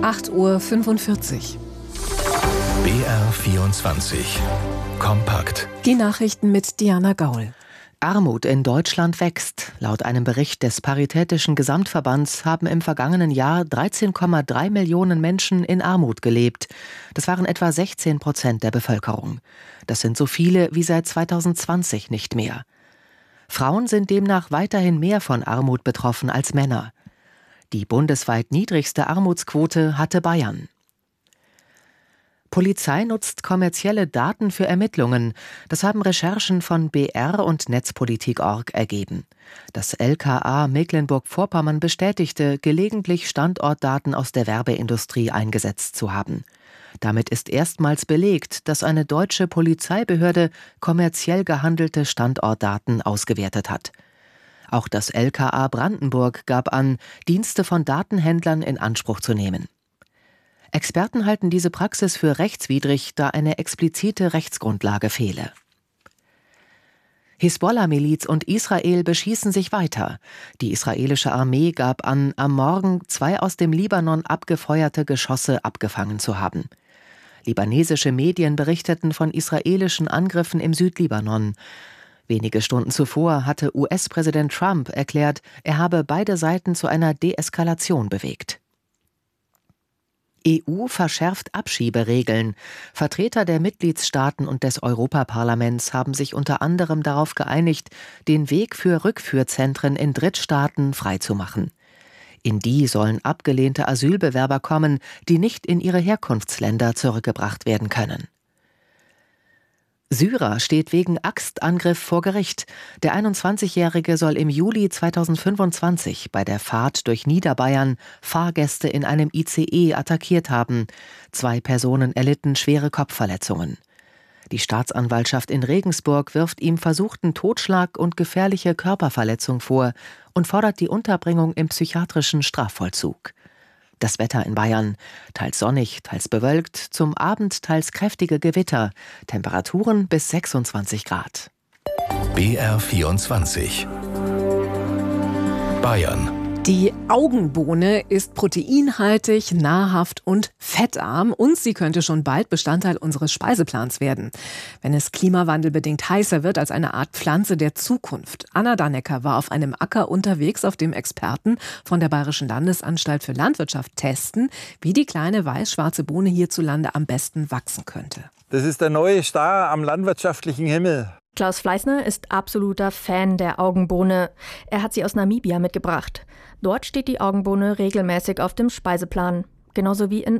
8:45 Uhr. BR24 Kompakt. Die Nachrichten mit Diana Gaul. Armut in Deutschland wächst. Laut einem Bericht des Paritätischen Gesamtverbands haben im vergangenen Jahr 13,3 Millionen Menschen in Armut gelebt. Das waren etwa 16% der Bevölkerung. Das sind so viele wie seit 2020 nicht mehr. Frauen sind demnach weiterhin mehr von Armut betroffen als Männer. Die bundesweit niedrigste Armutsquote hatte Bayern. Polizei nutzt kommerzielle Daten für Ermittlungen. Das haben Recherchen von BR und Netzpolitik.org ergeben. Das LKA Mecklenburg-Vorpommern bestätigte, gelegentlich Standortdaten aus der Werbeindustrie eingesetzt zu haben. Damit ist erstmals belegt, dass eine deutsche Polizeibehörde kommerziell gehandelte Standortdaten ausgewertet hat. Auch das LKA Brandenburg gab an, Dienste von Datenhändlern in Anspruch zu nehmen. Experten halten diese Praxis für rechtswidrig, da eine explizite Rechtsgrundlage fehle. Hisbollah-Miliz und Israel beschießen sich weiter. Die israelische Armee gab an, am Morgen 2 aus dem Libanon abgefeuerte Geschosse abgefangen zu haben. Libanesische Medien berichteten von israelischen Angriffen im Südlibanon. Wenige Stunden zuvor hatte US-Präsident Trump erklärt, er habe beide Seiten zu einer Deeskalation bewegt. EU verschärft Abschieberegeln. Vertreter der Mitgliedstaaten und des Europaparlaments haben sich unter anderem darauf geeinigt, den Weg für Rückführzentren in Drittstaaten freizumachen. In die sollen abgelehnte Asylbewerber kommen, die nicht in ihre Herkunftsländer zurückgebracht werden können. Syrer steht wegen Axtangriff vor Gericht. Der 21-Jährige soll im Juli 2025 bei der Fahrt durch Niederbayern Fahrgäste in einem ICE attackiert haben. 2 Personen erlitten schwere Kopfverletzungen. Die Staatsanwaltschaft in Regensburg wirft ihm versuchten Totschlag und gefährliche Körperverletzung vor und fordert die Unterbringung im psychiatrischen Strafvollzug. Das Wetter in Bayern: teils sonnig, teils bewölkt, zum Abend teils kräftige Gewitter, Temperaturen bis 26 Grad. BR24 Bayern. Die Augenbohne ist proteinhaltig, nahrhaft und fettarm und sie könnte schon bald Bestandteil unseres Speiseplans werden, wenn es klimawandelbedingt heißer wird als eine Art Pflanze der Zukunft. Anna Dannecker war auf einem Acker unterwegs, auf dem Experten von der Bayerischen Landesanstalt für Landwirtschaft testen, wie die kleine weiß-schwarze Bohne hierzulande am besten wachsen könnte. Das ist der neue Star am landwirtschaftlichen Himmel. Klaus Fleißner ist absoluter Fan der Augenbohne. Er hat sie aus Namibia mitgebracht. Dort steht die Augenbohne regelmäßig auf dem Speiseplan. Genauso wie in